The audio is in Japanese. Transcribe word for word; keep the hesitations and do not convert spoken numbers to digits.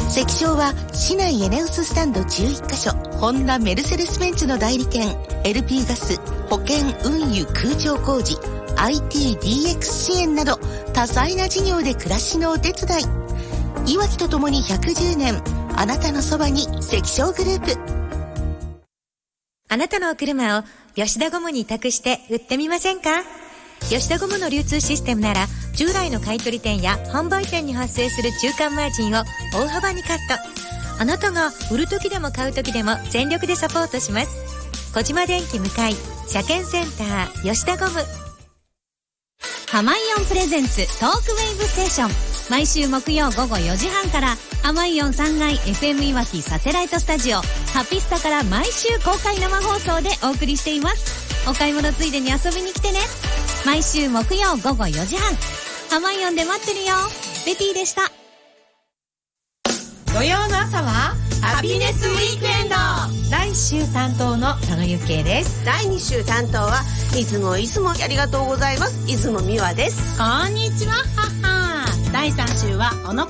関商は市内エネオススタンドじゅういっかしょ、ホンダメルセデスベンツの代理店、 エルピー ガス、保険運輸空調工事、 アイティーディーエックス 支援など多彩な事業で暮らしのお手伝い。いわきとともにひゃくじゅうねん、あなたのそばに関商グループ。 あなたのお車を吉田ゴムに委託して売ってみませんか？吉田ゴムの流通システムなら、従来の買取店や販売店に発生する中間マージンを大幅にカット。あなたが売る時でも買う時でも全力でサポートします。小島電機向かい車検センター吉田ゴム。 ハマイオンプレゼンツトークウェイブステーション、毎週木曜午後よじはんからハマイオンさんがい エフエム いわきサテライトスタジオハピスタから毎週公開生放送でお送りしています。お買い物ついでに遊びに来てね。毎週木曜午後よじはん、ハマイオンで待ってるよ。ベティでした。 土曜の朝はハピネスウィークエンド。来週担当の佐野ゆきえです。 だいに週担当は出雲出雲、ありがとうございます、出雲美和です。 こんにちは。はは。だいさん週は小野